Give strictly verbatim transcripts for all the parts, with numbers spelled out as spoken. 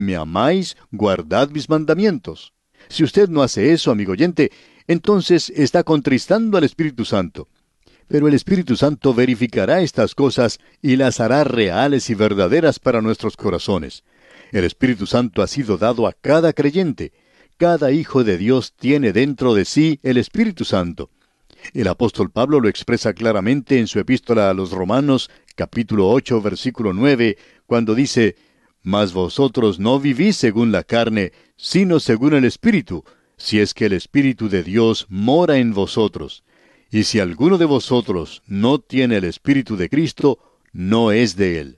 me amáis, guardad mis mandamientos. Si usted no hace eso, amigo oyente, entonces está contristando al Espíritu Santo. Pero el Espíritu Santo verificará estas cosas y las hará reales y verdaderas para nuestros corazones. El Espíritu Santo ha sido dado a cada creyente. Cada hijo de Dios tiene dentro de sí el Espíritu Santo. El apóstol Pablo lo expresa claramente en su epístola a los Romanos, capítulo ocho, versículo nueve, cuando dice: «Mas vosotros no vivís según la carne, sino según el Espíritu, si es que el Espíritu de Dios mora en vosotros. Y si alguno de vosotros no tiene el Espíritu de Cristo, no es de él».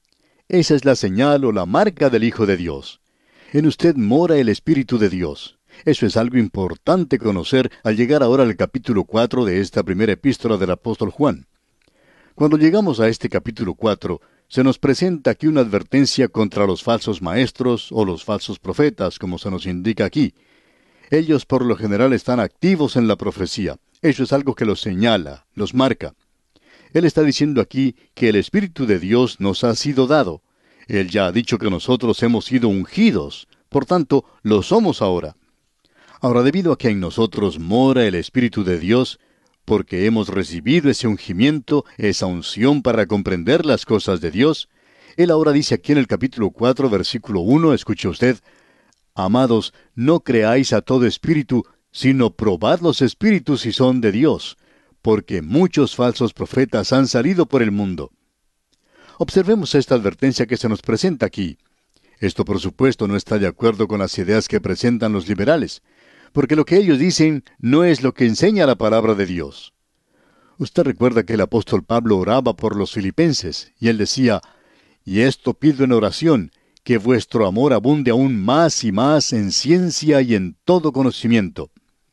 Esa es la señal o la marca del Hijo de Dios. En usted mora el Espíritu de Dios. Eso es algo importante conocer al llegar ahora al capítulo cuatro de esta primera epístola del apóstol Juan. Cuando llegamos a este capítulo cuatro, se nos presenta aquí una advertencia contra los falsos maestros o los falsos profetas, como se nos indica aquí. Ellos por lo general están activos en la profecía. Eso es algo que los señala, los marca. Él está diciendo aquí que el Espíritu de Dios nos ha sido dado. Él ya ha dicho que nosotros hemos sido ungidos, por tanto, lo somos ahora. Ahora, debido a que en nosotros mora el Espíritu de Dios, porque hemos recibido ese ungimiento, esa unción para comprender las cosas de Dios, Él ahora dice aquí en el capítulo cuatro, versículo uno, escuche usted: «Amados, no creáis a todo espíritu, sino probad los espíritus si son de Dios, porque muchos falsos profetas han salido por el mundo». Observemos esta advertencia que se nos presenta aquí. Esto, por supuesto, no está de acuerdo con las ideas que presentan los liberales, porque lo que ellos dicen no es lo que enseña la palabra de Dios. Usted recuerda que el apóstol Pablo oraba por los filipenses, y él decía: «Y esto pido en oración, que vuestro amor abunde aún más y más en ciencia y en todo conocimiento».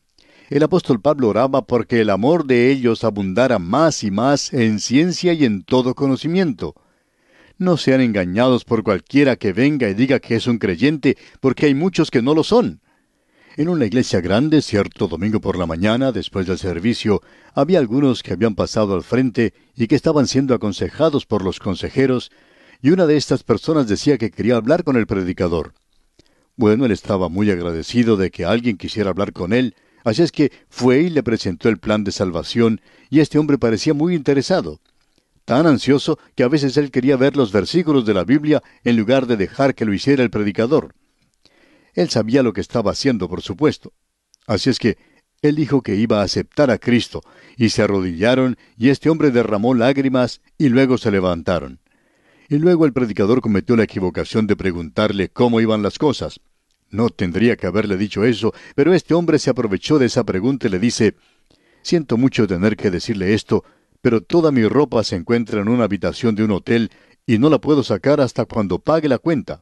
El apóstol Pablo oraba porque el amor de ellos abundara más y más en ciencia y en todo conocimiento. No sean engañados por cualquiera que venga y diga que es un creyente, porque hay muchos que no lo son. En una iglesia grande, cierto domingo por la mañana, después del servicio, había algunos que habían pasado al frente y que estaban siendo aconsejados por los consejeros, y una de estas personas decía que quería hablar con el predicador. Bueno, él estaba muy agradecido de que alguien quisiera hablar con él, así es que fue y le presentó el plan de salvación, y este hombre parecía muy interesado. Tan ansioso que a veces él quería ver los versículos de la Biblia en lugar de dejar que lo hiciera el predicador. Él sabía lo que estaba haciendo, por supuesto. Así es que él dijo que iba a aceptar a Cristo, y se arrodillaron, y este hombre derramó lágrimas, y luego se levantaron. Y luego el predicador cometió la equivocación de preguntarle cómo iban las cosas. No tendría que haberle dicho eso, pero este hombre se aprovechó de esa pregunta y le dice: «Siento mucho tener que decirle esto, pero toda mi ropa se encuentra en una habitación de un hotel, y no la puedo sacar hasta cuando pague la cuenta».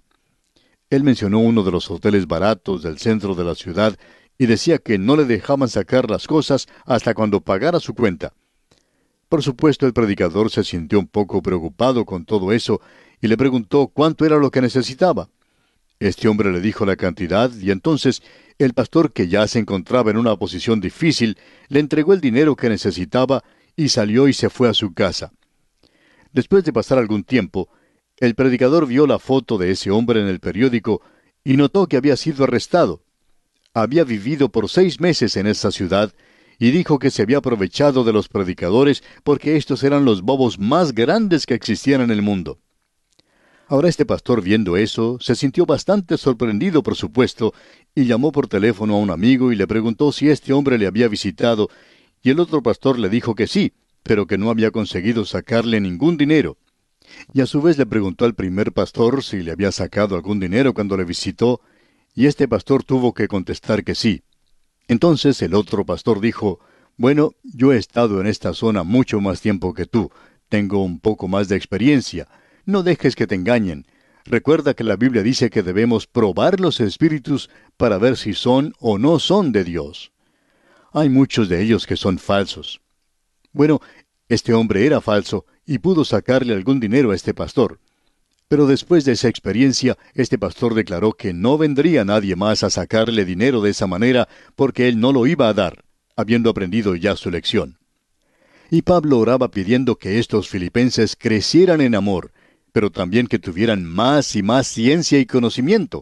Él mencionó uno de los hoteles baratos del centro de la ciudad y decía que no le dejaban sacar las cosas hasta cuando pagara su cuenta. Por supuesto, el predicador se sintió un poco preocupado con todo eso y le preguntó cuánto era lo que necesitaba. Este hombre le dijo la cantidad y entonces el pastor, que ya se encontraba en una posición difícil, le entregó el dinero que necesitaba y salió y se fue a su casa. Después de pasar algún tiempo, el predicador vio la foto de ese hombre en el periódico y notó que había sido arrestado. Había vivido por seis meses en esa ciudad y dijo que se había aprovechado de los predicadores porque estos eran los bobos más grandes que existían en el mundo. Ahora este pastor, viendo eso, se sintió bastante sorprendido, por supuesto, y llamó por teléfono a un amigo y le preguntó si este hombre le había visitado, y el otro pastor le dijo que sí, pero que no había conseguido sacarle ningún dinero. Y a su vez le preguntó al primer pastor si le había sacado algún dinero cuando le visitó, y este pastor tuvo que contestar que sí. Entonces el otro pastor dijo: «Bueno, yo he estado en esta zona mucho más tiempo que tú, tengo un poco más de experiencia. No dejes que te engañen. Recuerda que la Biblia dice que debemos probar los espíritus para ver si son o no son de Dios. Hay muchos de ellos que son falsos». Bueno, este hombre era falso y pudo sacarle algún dinero a este pastor. Pero después de esa experiencia, este pastor declaró que no vendría nadie más a sacarle dinero de esa manera porque él no lo iba a dar, habiendo aprendido ya su lección. Y Pablo oraba pidiendo que estos filipenses crecieran en amor, pero también que tuvieran más y más ciencia y conocimiento.